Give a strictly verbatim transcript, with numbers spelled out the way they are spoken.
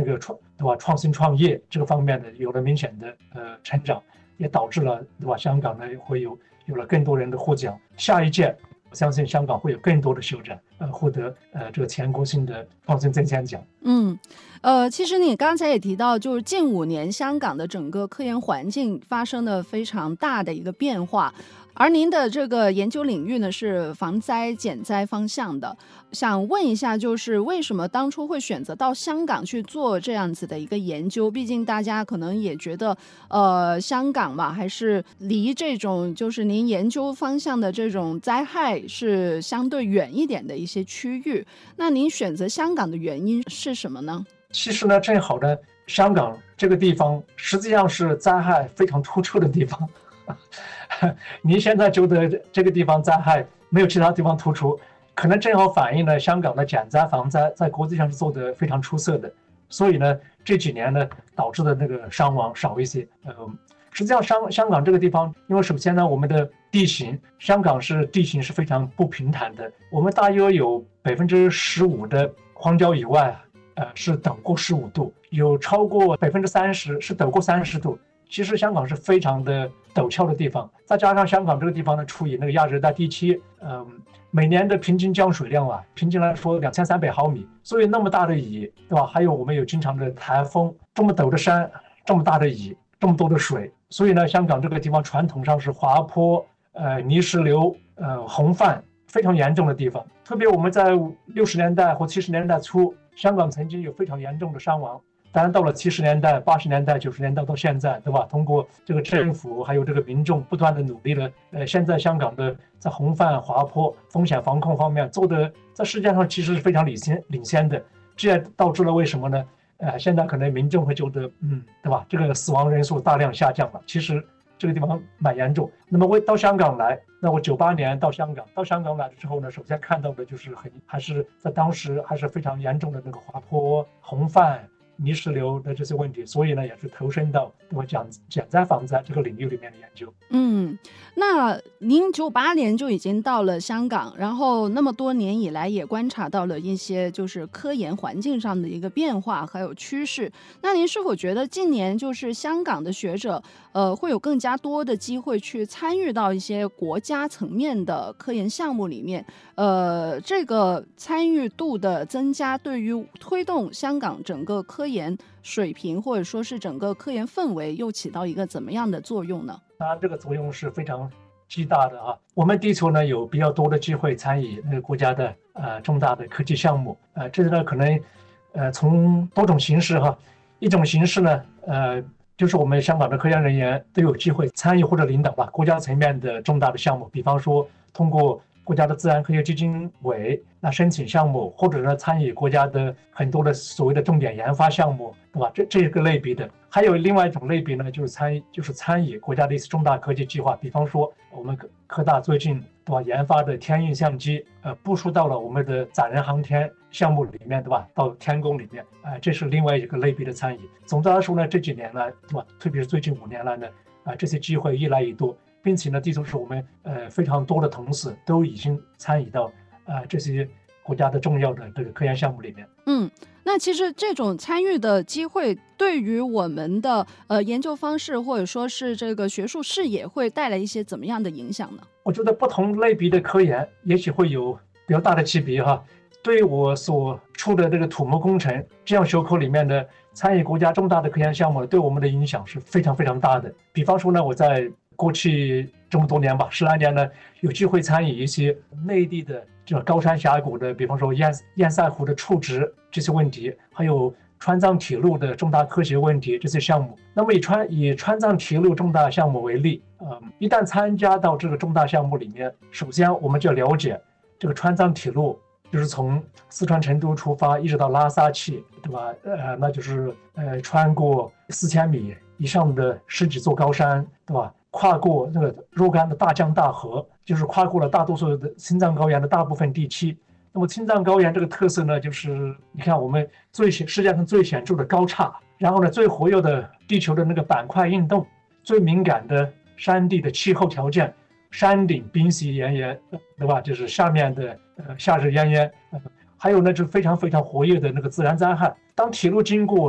个创对吧创新创业这个方面的有了明显的呃成长，也导致了对吧香港呢会有有了更多人的获奖。下一届我相信香港会有更多的学者呃获得呃这个全国性的创新增强奖。 嗯，呃，其实你刚才也提到，就是近五年香港的整个科研环境发生了非常大的一个变化，而您的这个研究领域呢是防灾减灾方向的。想问一下，就是为什么当初会选择到香港去做这样子的一个研究？毕竟大家可能也觉得，呃，香港嘛，还是离这种就是您研究方向的这种灾害是相对远一点的一些区域。那您选择香港的原因是什么呢？ 其实呢，正好呢，香港这个地方实际上是灾害非常突出的地方。您现在觉得这个地方灾害没有其他地方突出，可能正好反映了香港的减灾防灾在国际上是做得非常出色的。所以呢，这几年呢导致的那个伤亡少一些。呃，实际上香香港这个地方，因为首先呢，我们的地形，香港是地形是非常不平坦的，我们大约有百分之十五的荒郊野外啊。呃，是陡过十五度，有超过百分之三十是陡过三十度。其实香港是非常的陡峭的地方，再加上香港这个地方呢处于那个亚热带地区，嗯、呃，每年的平均降水量啊，平均来说两千三百毫米，所以那么大的雨，对吧？还有我们有经常的台风，这么陡的山，这么大的雨，这么多的水，所以呢，香港这个地方传统上是滑坡、呃泥石流、呃洪泛非常严重的地方。特别我们在六十年代或七十年代初。香港曾经有非常严重的伤亡，当然到了七十年代、八十年代、九十年代到现在，对吧？通过这个政府还有这个民众不断的努力了，呃，现在香港的在洪泛、滑坡风险防控方面做的，在世界上其实是非常领先领先的。这也导致了为什么呢？呃，现在可能民众会觉得，嗯，对吧？这个死亡人数大量下降了，其实这个地方蛮严重。那么我到香港来。那我九八年到香港，到香港来了之后呢，首先看到的就是很还是在当时还是非常严重的那个滑坡、洪泛、泥石流的这些问题，所以呢也是投身到我讲减灾防灾这个领域里面的研究。 嗯，那您九八年就已经到了香港，然后那么多年以来也观察到了一些就是科研环境上的一个变化还有趋势。那您是否觉得近年就是香港的学者呃会有更加多的机会去参与到一些国家层面的科研项目里面？呃，这个参与度的增加对于推动香港整个科研水平或者说是整个科研氛围又起到一个怎么样的作用呢？ 当然，这个作用是非常巨大的啊！我们地球呢有比较多的机会参与那个国家的呃重大的科技项目，呃，这呢可能呃从多种形式哈，一种形式呢呃就是我们香港的科研人员都有机会参与或者领导吧国家层面的重大的项目，比方说通过国家的自然科学基金委那申请项目，或者呢参与国家的很多的所谓的重点研发项目，对吧？这这个类别的，还有另外一种类别呢，就是参与就是参与国家的一些重大科技计划，比方说我们科大最近对吧研发的天运相机，呃，部署到了我们的载人航天项目里面，对吧？到天宫里面，呃，这是另外一个类别的参与。总的来说呢，这几年来，对吧？特别是最近五年来呢，啊、呃，这些机会越来越多。并且呢，地球是我们呃非常多的同事都已经参与到呃这些国家的重要的这个科研项目里面。 嗯，那其实这种参与的机会对于我们的呃研究方式或者说是这个学术视野会带来一些怎么样的影响呢？ 我觉得不同类别的科研也许会有比较大的区别哈。对于我所处的这个土木工程这样学科里面的参与国家重大的科研项目，对我们的影响是非常非常大的。比方说呢，我在过去这么多年吧，十来年呢，有机会参与一些内地的这个高山峡谷的，比方说堰堰塞湖的触直这些问题，还有川藏铁路的重大科学问题这些项目。那么以川以川藏铁路重大项目为例，呃，一旦参加到这个重大项目里面，首先我们就要了解这个川藏铁路，就是从四川成都出发一直到拉萨去，对吧？呃，那就是呃穿过四千米以上的十几座高山，对吧？跨过那个若干的大江大河，就是跨过了大多数的青藏高原的大部分地区。那么青藏高原这个特色呢，就是你看我们最世界上最显著的高差，然后呢最活跃的地球的那个板块运动，最敏感的山地的气候条件，山顶冰息岩岩，对吧？就是下面的呃夏日炎炎，呃，还有呢就是非常非常活跃的那个自然灾害。当铁路经过